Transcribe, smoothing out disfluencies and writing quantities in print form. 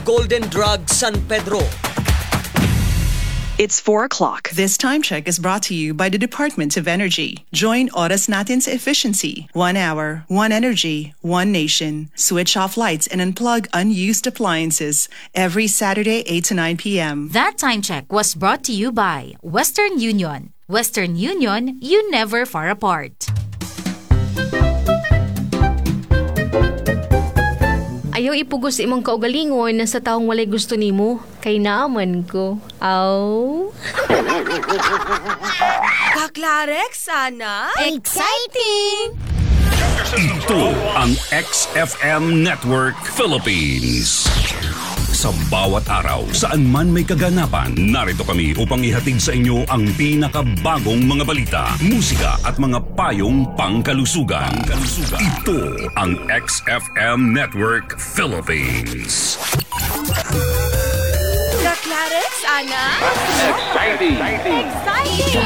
Golden Drug San Pedro. It's 4 o'clock. This time check is brought to you by the Department of Energy. Join Oras Natin's efficiency. 1 hour, 1 energy, 1 nation. Switch off lights and unplug unused appliances every Saturday 8 to 9 p.m. That time check was brought to you by Western Union. Western Union, you never far apart. Ayaw ipugos imong kaugalingon na sa taong walay gusto nimo. Kay naaman ko. Aw. Kaklarek, sana? Exciting! Ito ang XFM Network Philippines. Sa bawat araw, saan man may kaganapan, narito kami upang ihatid sa inyo ang pinakabagong mga balita, musika at mga payong pangkalusugan. Ito ang XFM Network Philippines. Kaklarek, sana? Exciting! Exciting!